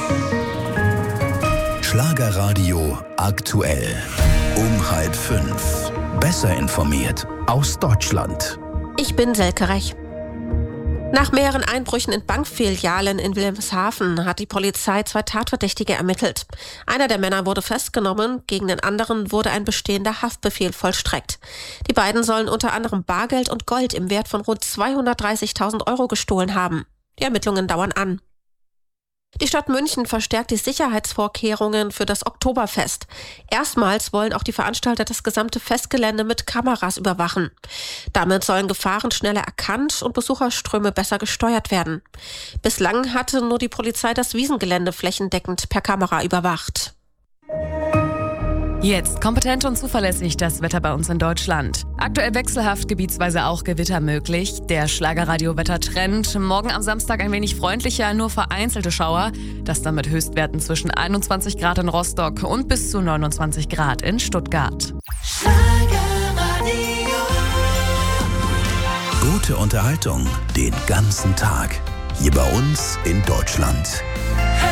Schlagerradio aktuell. Um 4:30. Besser informiert aus Deutschland. Ich bin Selke Rech. Nach mehreren Einbrüchen in Bankfilialen in Wilhelmshaven hat die Polizei 2 Tatverdächtige ermittelt. Einer der Männer wurde festgenommen, gegen den anderen wurde ein bestehender Haftbefehl vollstreckt. Die beiden sollen unter anderem Bargeld und Gold im Wert von rund 230.000 € gestohlen haben. Die Ermittlungen dauern an. Die Stadt München verstärkt die Sicherheitsvorkehrungen für das Oktoberfest. Erstmals wollen auch die Veranstalter das gesamte Festgelände mit Kameras überwachen. Damit sollen Gefahren schneller erkannt und Besucherströme besser gesteuert werden. Bislang hatte nur die Polizei das Wiesengelände flächendeckend per Kamera überwacht. Jetzt kompetent und zuverlässig das Wetter bei uns in Deutschland. Aktuell wechselhaft, gebietsweise auch Gewitter möglich. Der Schlagerradio-Wettertrend. Morgen am Samstag ein wenig freundlicher, nur vereinzelte Schauer. Das dann mit Höchstwerten zwischen 21 Grad in Rostock und bis zu 29 Grad in Stuttgart. Gute Unterhaltung den ganzen Tag. Hier bei uns in Deutschland.